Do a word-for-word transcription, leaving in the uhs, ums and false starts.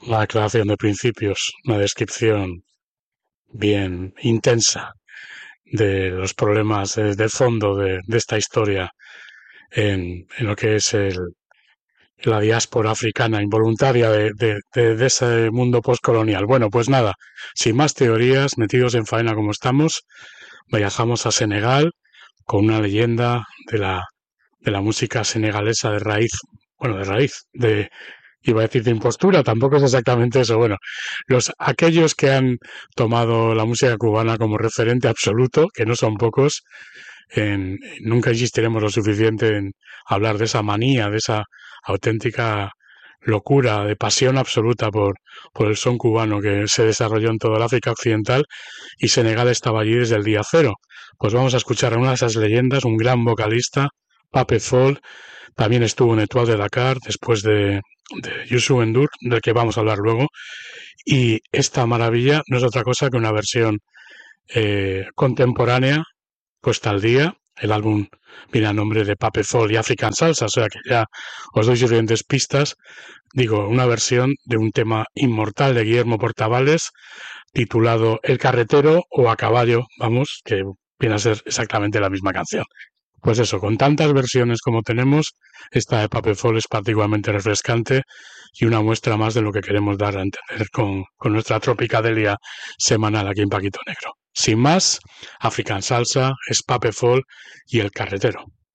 la aclaración de principios, una descripción bien intensa de los problemas eh, de fondo de, de esta historia en, en, lo que es el, la diáspora africana involuntaria de, de, de, de ese mundo postcolonial. Bueno, pues nada, sin más teorías, metidos en faena como estamos, viajamos a Senegal con una leyenda de la, de la música senegalesa de raíz, bueno, de raíz, de, iba a decir de impostura, tampoco es exactamente eso. Bueno, los aquellos que han tomado la música cubana como referente absoluto, que no son pocos, en, nunca insistiremos lo suficiente en hablar de esa manía, de esa auténtica locura, de pasión absoluta por, por el son cubano que se desarrolló en toda el África Occidental, y Senegal estaba allí desde el día cero. Pues vamos a escuchar a una de esas leyendas, un gran vocalista, Pape Fall, también estuvo en Etoile de Dakar después de, de Youssou N'Dour, del que vamos a hablar luego, y esta maravilla no es otra cosa que una versión eh, contemporánea, puesta al día. El álbum viene a nombre de Pape Fall y African Salsa, o sea que ya os doy suficientes pistas. Digo, una versión de un tema inmortal de Guillermo Portavales, titulado El Carretero o A Caballo, vamos, que viene a ser exactamente la misma canción. Pues eso, con tantas versiones como tenemos, esta de Pape Fall es particularmente refrescante y una muestra más de lo que queremos dar a entender con, con nuestra tropicadelia semanal aquí en Paquito Negro. Sin más, African Salsa, es Pape Fall y El Carretero.